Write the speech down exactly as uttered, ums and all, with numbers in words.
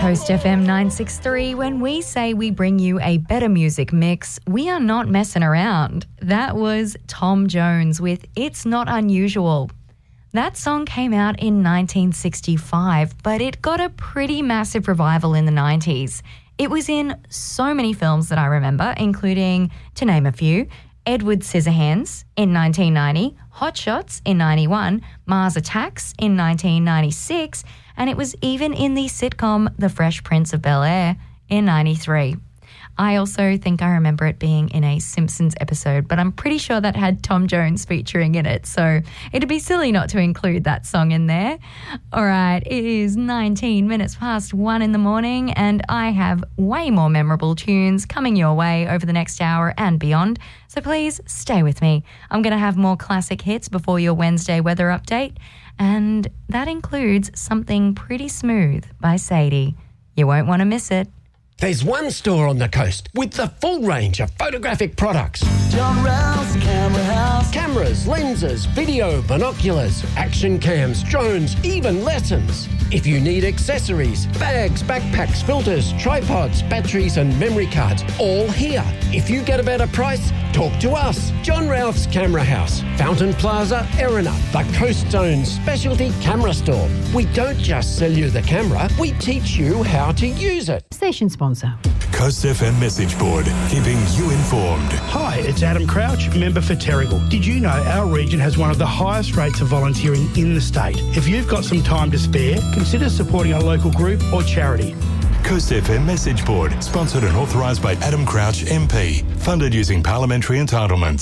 Coast F M nine sixty-three, when we say we bring you a better music mix, we are not messing around. That was Tom Jones with It's Not Unusual. That song came out in nineteen sixty-five, but it got a pretty massive revival in the nineties. It was in so many films that I remember, including, to name a few, Edward Scissorhands in nineteen ninety, Hot Shots in ninety-one, Mars Attacks in nineteen ninety-six, and it was even in the sitcom The Fresh Prince of Bel-Air in ninety-three. I also think I remember it being in a Simpsons episode, but I'm pretty sure that had Tom Jones featuring in it, so it'd be silly not to include that song in there. All right, it is nineteen minutes past one in the morning, and I have way more memorable tunes coming your way over the next hour and beyond, so please stay with me. I'm going to have more classic hits before your Wednesday weather update, and that includes Something Pretty Smooth by Sadie. You won't want to miss it. There's one store on the coast with the full range of photographic products. John Rouse Camera House. Cameras, lenses, video, binoculars, action cams, drones, even lessons. If you need accessories, bags, backpacks, filters, tripods, batteries and memory cards, all here. If you get a better price, talk to us. John Ralph's Camera House, Fountain Plaza, Erina, the Coast Zone specialty camera store. We don't just sell you the camera, we teach you how to use it. Station sponsor. Coast F M message board, keeping you informed. Hi, it's Adam Crouch, member for Terrigal. Did you know our region has one of the highest rates of volunteering in the state? If you've got some time to spare, consider supporting a local group or charity. Coast F M message board, sponsored and authorised by Adam Crouch M P, funded using parliamentary entitlements.